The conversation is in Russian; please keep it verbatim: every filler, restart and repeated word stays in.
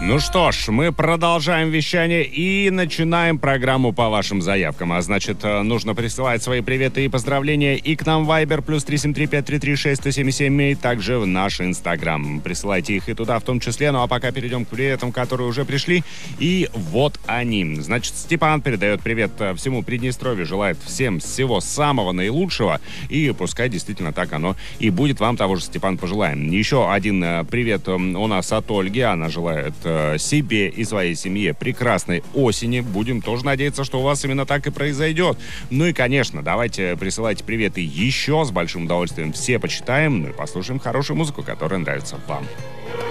Ну что ж, мы продолжаем вещание и начинаем программу по вашим заявкам. А значит, нужно присылать свои приветы и поздравления и к нам в Viber плюс три семь три пять три три шесть сто семь семь, и также в наш Инстаграм. Присылайте их и туда в том числе. Ну а пока перейдем к приветам, которые уже пришли. И вот они. Значит, Степан передает привет всему Приднестровью, желает всем всего самого наилучшего. И пускай действительно так оно и будет. Вам того же, Степан, пожелаем. Еще один привет у нас от Ольги. Она желает себе и своей семье прекрасной осени. Будем тоже надеяться, что у вас именно так и произойдет. Ну и, конечно, давайте присылайте приветы еще. С большим удовольствием все почитаем. Ну и послушаем хорошую музыку, которая нравится вам.